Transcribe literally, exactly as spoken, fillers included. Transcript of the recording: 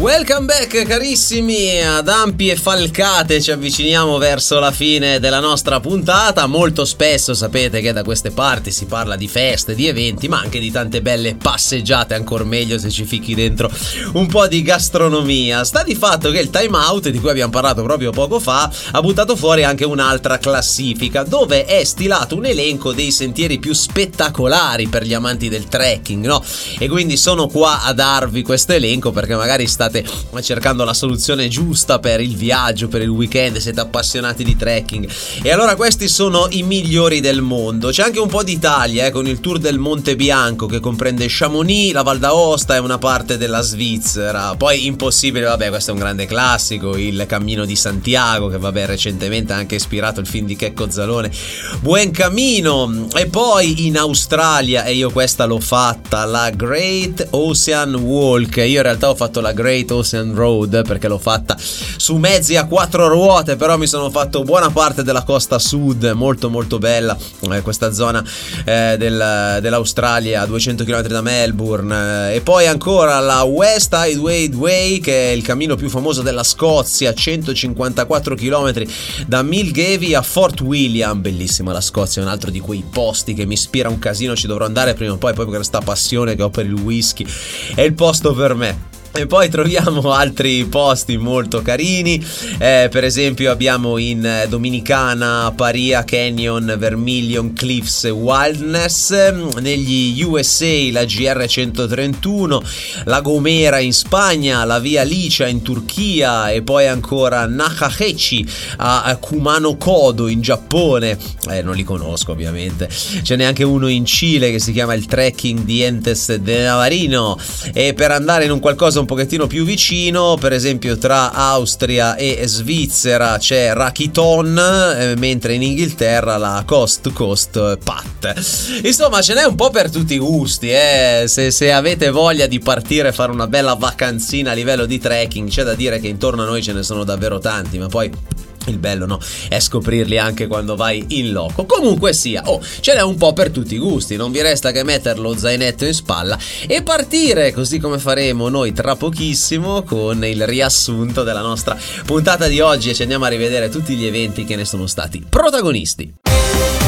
Welcome back carissimi, ad ampie falcate ci avviciniamo verso la fine della nostra puntata. Molto spesso sapete che da queste parti si parla di feste, di eventi, ma anche di tante belle passeggiate, ancor meglio se ci ficchi dentro un po' di gastronomia. Sta di fatto che il Time Out, di cui abbiamo parlato proprio poco fa, ha buttato fuori anche un'altra classifica dove è stilato un elenco dei sentieri più spettacolari per gli amanti del trekking, no? E quindi sono qua a darvi questo elenco perché magari state cercando la soluzione giusta per il viaggio, per il weekend, siete appassionati di trekking. E allora questi sono i migliori del mondo. C'è anche un po' d'Italia eh, con il tour del Monte Bianco che comprende Chamonix, la Val d'Aosta e una parte della Svizzera. Poi impossibile, vabbè, questo è un grande classico, il Cammino di Santiago, che vabbè recentemente ha anche ispirato il film di Checco Zalone, Buen Camino. E poi in Australia, e io questa l'ho fatta, la Great Ocean Walk. Io in realtà ho fatto la Great Ocean Road perché l'ho fatta su mezzi a quattro ruote, però mi sono fatto buona parte della costa sud, molto molto bella eh, questa zona eh, del, dell'Australia a duecento chilometri da Melbourne. Eh, e poi ancora la West Highway Way, che è il cammino più famoso della Scozia, centocinquantaquattro chilometri da Milngavie a Fort William. Bellissima la Scozia, è un altro di quei posti che mi ispira un casino, ci dovrò andare prima o poi, poi per questa passione che ho per il whisky, è il posto per me. E poi troviamo altri posti molto carini, eh, per esempio abbiamo in Dominicana Paria Canyon Vermilion Cliffs Wilderness, negli U S A la G R centotrentuno, la Gomera in Spagna, la Via Licia in Turchia e poi ancora Nakahechi a Kumano Kodo in Giappone. Eh, non li conosco ovviamente. Ce n'è anche uno in Cile che si chiama il Trekking Dientes de Navarino. E per andare in un qualcosa un pochettino più vicino, per esempio tra Austria e Svizzera c'è Rakiton, eh, mentre in Inghilterra la Coast to Coast Path. Insomma, ce n'è un po' per tutti i gusti, eh. se, se avete voglia di partire e fare una bella vacanzina a livello di trekking, c'è da dire che intorno a noi ce ne sono davvero tanti, ma poi il bello, no, è scoprirli anche quando vai in loco. Comunque sia, oh, ce n'è un po' per tutti i gusti, non vi resta che mettere lo zainetto in spalla e partire, così come faremo noi tra pochissimo con il riassunto della nostra puntata di oggi, e ci andiamo a rivedere tutti gli eventi che ne sono stati protagonisti.